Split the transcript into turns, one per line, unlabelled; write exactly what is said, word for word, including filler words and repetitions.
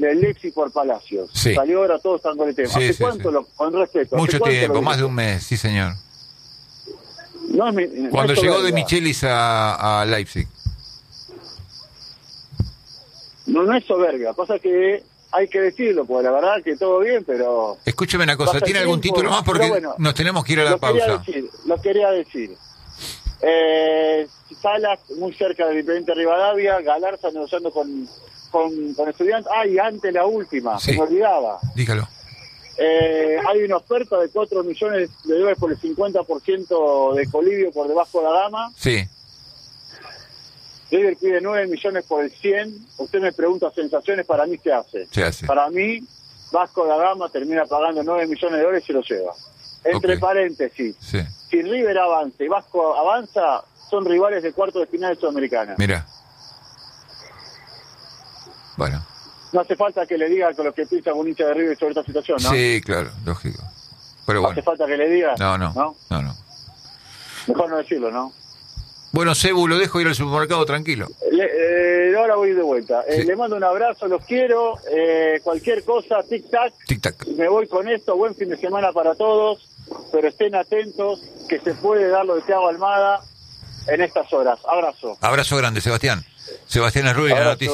del Leipzig por Palacios.
Sí.
Salió ahora, todos están con el tema.
Sí,
¿Hace
sí,
cuánto,
sí.
Lo, con respeto?
Mucho
¿hace
tiempo,
lo
más de
dijo?
un mes, sí señor.
No es mi, no
Cuando
es
llegó de
soberbia.
Michelis a, a Leipzig.
No, no es soberbia, pasa que hay que decirlo, porque la verdad que todo bien, pero...
Escúcheme una cosa,
pasa
¿tiene
el
algún
tiempo,
título más? Porque
pero bueno,
nos tenemos que ir a la
lo quería
pausa.
decir, lo quería decir. Eh, Salas, muy cerca del Independiente Rivadavia, Galarza negociando con, con, con Estudiantes. Ah, y antes la última,
Sí.
se me olvidaba.
Dígalo.
Eh, hay una oferta de cuatro millones de dólares por el cincuenta por ciento de Colibio por debajo de la gama.
Sí.
River pide nueve millones por el cien. Usted me pregunta sensaciones, para mí se hace.
Se hace.
Para mí, Vasco da Gama termina pagando nueve millones de dólares y se lo lleva. Entre
Ok.
paréntesis,
Sí.
si River avanza y Vasco avanza, son rivales de cuarto de final de Sudamericana.
Mira. Bueno.
No hace falta que le diga con lo que piensa un hincha de River sobre esta situación, ¿no?
Sí, claro, lógico. Pero
¿Hace
bueno.
falta que le diga?
No, no.
¿No?
No, no.
Mejor no decirlo, ¿no?
Bueno, Cebu, lo dejo ir al supermercado tranquilo.
Le, eh, ahora voy de vuelta. Eh,
Sí.
Le mando un abrazo, los quiero. Eh, cualquier cosa, tic-tac.
Tic-tac.
Me voy con esto. Buen fin de semana para todos. Pero estén atentos, que se puede dar lo de Thiago Almada en estas horas. Abrazo.
Abrazo grande, Sebastián. Sebastián Arruy, la
Abrazo.
noticia.